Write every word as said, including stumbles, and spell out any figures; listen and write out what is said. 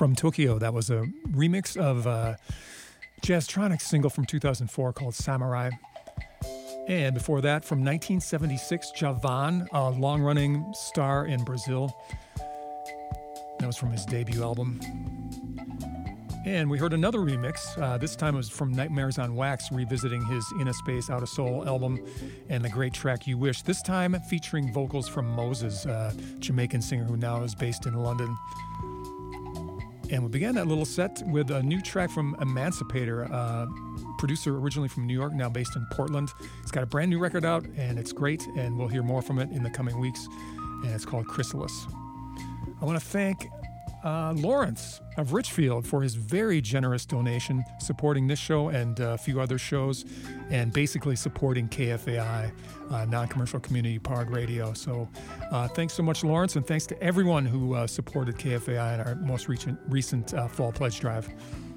from Tokyo. That was a remix of a Jazztronic single from two thousand four called Samurai. And before that, from nineteen seventy-six, Javan, a long-running star in Brazil. That was from his debut album. And we heard another remix. Uh, this time it was from Nightmares on Wax, revisiting his In a Space, Out of Soul album and the great track You Wish. This time featuring vocals from Moses, a Jamaican singer who now is based in London. And we began that little set with a new track from Emancipator, a producer originally from New York, now based in Portland. It's got a brand new record out, and it's great, and we'll hear more from it in the coming weeks. And it's called Chrysalis. I want to thank uh, Lawrence of Richfield for his very generous donation, supporting this show and a few other shows, and basically supporting K F A I, uh, non-commercial community P R G radio. So uh, thanks so much, Lawrence, and thanks to everyone who uh, supported K F A I in our most recent, recent uh, fall pledge drive.